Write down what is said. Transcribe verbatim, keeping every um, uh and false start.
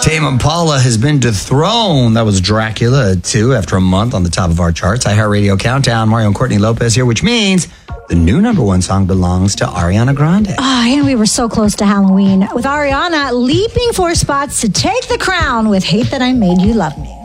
Tame Impala has been dethroned. That was Dracula at two after a month on the top of our charts. iHeartRadio Countdown, Mario and Courtney Lopez here, which means the new number one song belongs to Ariana Grande. Oh, and we were so close to Halloween with Ariana leaping four spots to take the crown with Hate That I Made You Love Me.